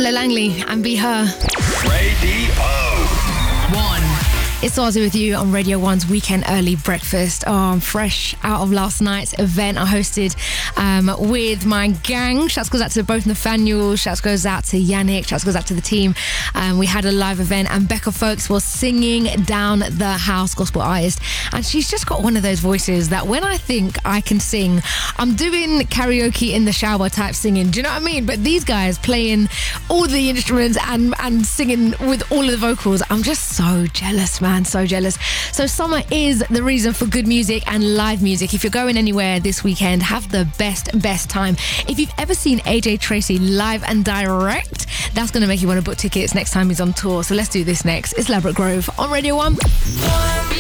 Ella Langley and Be Her. Radio 1. It's Ozzy with you on Radio 1's Weekend Early Breakfast. Oh, I'm fresh out of last night's event I hosted with my gang. Shouts goes out to both Nathaniel, shouts goes out to Yannick, shouts goes out to the team. We had a live event and Becca Folks was singing down the house, gospel artist. And she's just got one of those voices that when I think I can sing, I'm doing karaoke in the shower type singing. Do you know what I mean? But these guys playing all the instruments and singing with all of the vocals, I'm just so jealous, man. So jealous. So summer is the reason for good music and live music. If you're going anywhere this weekend, have the best time. If you've ever seen AJ Tracey live and direct, that's going to make you want to book tickets next time he's on tour. So let's do this next. It's Ladbroke Grove on Radio 1.